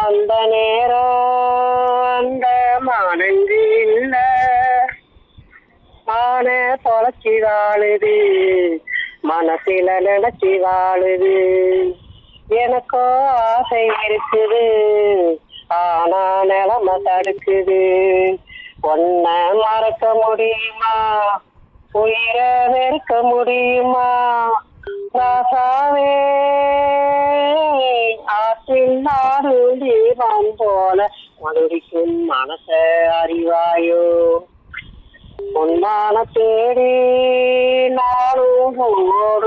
அந்த நேரம் அந்த மானங்கு இல்ல மான தொலைச்சி வாழுது மனசில நினைச்சி வாழுது எனக்கோ ஆசை இருக்குது ஆனா நிலைமை தடுக்குது ஒன்ன மறக்க முடியுமா உயிரை வெறுக்க முடியுமா ராசாவே ஆற்றில் நாடும் தீபம் போல மதுரிக்கும் மனச அறிவாயோ உன்மான தேடி நானும்